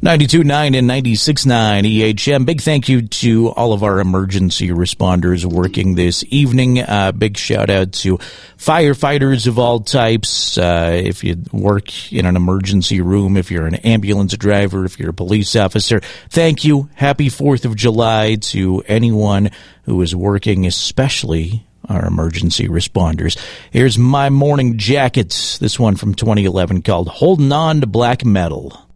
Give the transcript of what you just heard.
92.9 and 96.9 EHM. Big thank you to all of our emergency responders working this evening. Big shout out to firefighters of all types. If you work in an emergency room, if you're an ambulance driver, if you're a police officer, thank you. Happy 4th of July to anyone who is working, especially our emergency responders. Here's My Morning Jacket, this one from 2011 called Holding On to Black Metal.